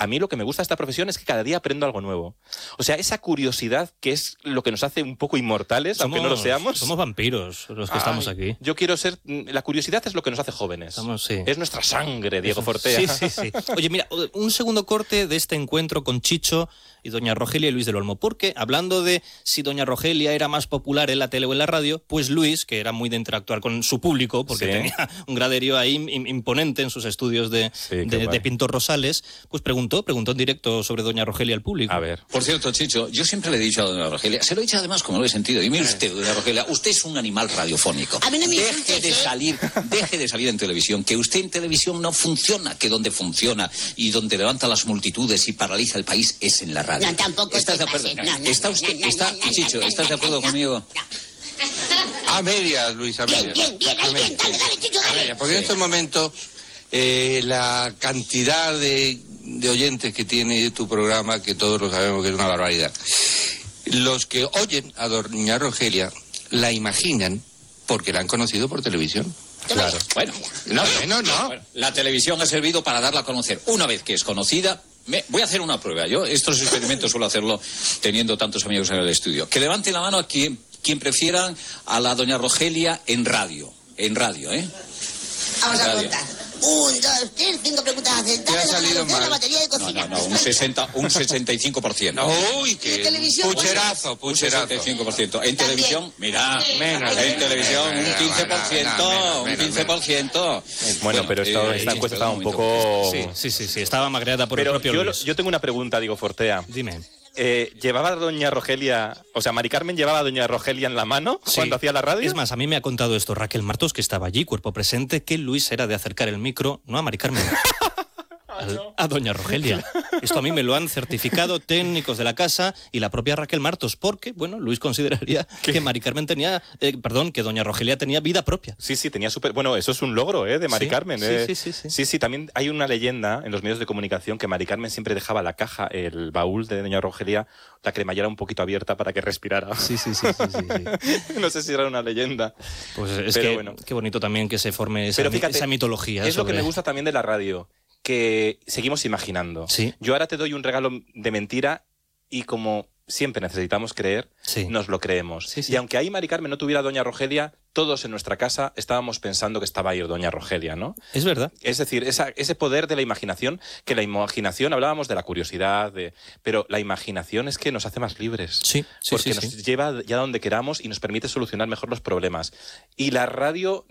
a mí lo que me gusta de esta profesión es que cada día aprendo algo nuevo. O sea, esa curiosidad que es lo que nos hace un poco inmortales, aunque no lo seamos. Somos vampiros los que estamos aquí. Yo quiero ser... La curiosidad es lo que nos hace jóvenes. Sí. Es nuestra sangre, Diego Fortea. Sí. Oye, mira, un segundo corte de este encuentro con Chicho y doña Rogelia y Luis del Olmo, porque hablando de si doña Rogelia era más popular en la tele o en la radio, pues Luis, que era muy de interactuar con su público, porque tenía un graderío ahí imponente en sus estudios de Pintor Rosales, pues preguntó en directo sobre doña Rogelia al público. A ver. Por cierto, Chicho, yo siempre le he dicho a doña Rogelia, se lo he dicho además como lo he sentido, y mire usted, doña Rogelia, usted es un animal radiofónico. A mí no me Deje de salir en televisión, que usted en televisión no funciona, que donde funciona y donde levanta las multitudes y paraliza el país es en la radio. No, tampoco ¿Estás de acuerdo? Chicho, ¿estás de acuerdo conmigo? A medias, Luis, a medias. Bien, dale, Chicho, dale. Porque en estos momentos la cantidad de oyentes que tiene tu programa, que todos lo sabemos que es una barbaridad, los que oyen a doña Rogelia la imaginan porque la han conocido por televisión. Claro. Bueno, la televisión ha servido para darla a conocer. Una vez que es conocida, voy a hacer una prueba. Yo estos experimentos suelo hacerlo teniendo tantos amigos en el estudio. Que levante la mano a quien prefiera a la doña Rogelia en radio. Vamos a contar. 1, 2, 3, 5 preguntas acertadas. ¿Qué ha salido mal? La batería de cocina. No, un 65%. Uy, qué televisión? pucherazo. Un 65%. En televisión, mira, menos. En televisión un 15%. Bueno, pero esta encuesta estaba un poco... Sí, estaba magreada por el propio Luis. Yo tengo una pregunta, Diego Fortea. Dime. ¿Llevaba a doña Rogelia, o sea, Mari Carmen llevaba a doña Rogelia en la mano cuando hacía la radio? Es más, a mí me ha contado esto Raquel Martos, que estaba allí, cuerpo presente, que Luis era de acercar el micro, no a Mari Carmen, a doña Rogelia. Esto a mí me lo han certificado técnicos de la casa y la propia Raquel Martos, porque, bueno, Luis consideraría que Mari Carmen tenía, que doña Rogelia tenía vida propia. Sí, tenía bueno, eso es un logro, de Mari Carmen. Sí. Sí, también hay una leyenda en los medios de comunicación que Mari Carmen siempre dejaba la caja, el baúl de doña Rogelia, la cremallera un poquito abierta para que respirara. Sí. No sé si era una leyenda. Pues bueno. Qué bonito también que se forme esa mitología. Es lo que me gusta también de la radio, que seguimos imaginando. Sí. Yo ahora te doy un regalo de mentira y como siempre necesitamos creer, nos lo creemos. Sí. Y aunque ahí Mari Carmen no tuviera a doña Rogelia, todos en nuestra casa estábamos pensando que estaba ahí doña Rogelia, ¿no? Es verdad. Es decir, ese poder de la imaginación, que la imaginación, hablábamos de la curiosidad, pero la imaginación es que nos hace más libres. Sí. Porque nos lleva ya donde queramos y nos permite solucionar mejor los problemas. Y la radio...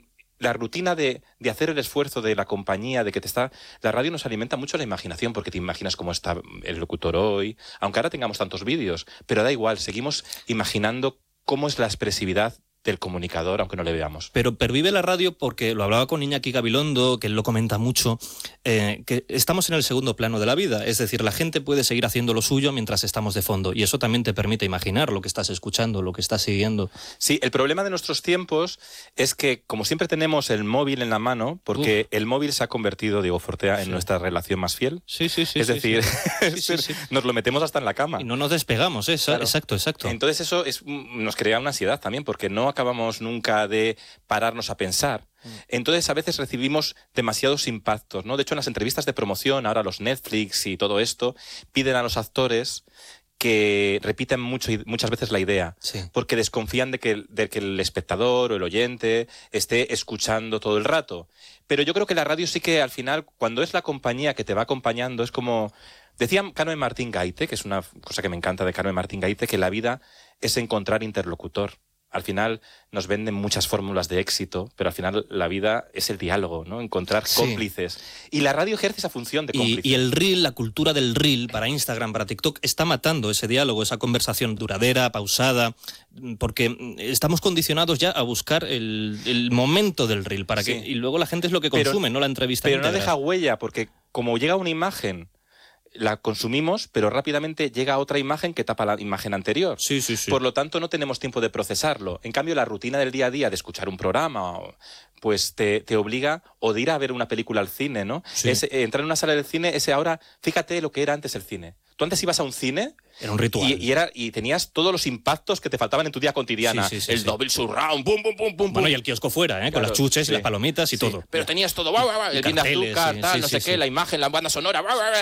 La rutina de hacer el esfuerzo de la compañía, de que la radio nos alimenta mucho la imaginación, porque te imaginas cómo está el locutor hoy, aunque ahora tengamos tantos vídeos, pero da igual, seguimos imaginando cómo es la expresividad del comunicador, aunque no le veamos. Pero pervive la radio porque, lo hablaba con Iñaki Gabilondo, que él lo comenta mucho, que estamos en el segundo plano de la vida, es decir, la gente puede seguir haciendo lo suyo mientras estamos de fondo, y eso también te permite imaginar lo que estás escuchando, lo que estás siguiendo. Sí, el problema de nuestros tiempos es que, como siempre tenemos el móvil en la mano, porque el móvil se ha convertido, Diego Fortea, en nuestra relación más fiel. Sí. Es decir, nos lo metemos hasta en la cama. Y no nos despegamos, Claro. Exacto. Entonces eso nos crea una ansiedad también, porque no acabamos nunca de pararnos a pensar. Entonces a veces recibimos demasiados impactos, ¿no? De hecho, en las entrevistas de promoción, ahora los Netflix y todo esto, piden a los actores que repiten muchas veces la idea, porque desconfían de que el espectador o el oyente esté escuchando todo el rato. Pero yo creo que la radio sí que al final, cuando es la compañía que te va acompañando, es como... Decía Carmen Martín Gaite, que es una cosa que me encanta de Carmen Martín Gaite, que la vida es encontrar interlocutor. Al final nos venden muchas fórmulas de éxito, pero al final la vida es el diálogo, ¿no? Encontrar cómplices. Y la radio ejerce esa función de cómplice. Y el reel, la cultura del reel para Instagram, para TikTok, está matando ese diálogo, esa conversación duradera, pausada, porque estamos condicionados ya a buscar el momento del reel, y luego la gente es lo que consume, no la entrevista Pero íntegra. no deja huella, porque como llega una imagen... La consumimos, pero rápidamente llega otra imagen que tapa la imagen anterior. Sí. Por lo tanto, no tenemos tiempo de procesarlo. En cambio, la rutina del día a día de escuchar un programa, pues te obliga, o de ir a ver una película al cine, ¿no? Entrar en una sala del cine, ahora, fíjate lo que era antes el cine. Tú antes ibas a un cine... Era un ritual. Y tenías todos los impactos que te faltaban en tu vida cotidiana. El double surround, pum, pum, pum, pum. Bueno, y el kiosco fuera, con las chuches y las palomitas y todo. Pero tenías todo, el tienda azúcar, no sé qué, la imagen, la banda sonora...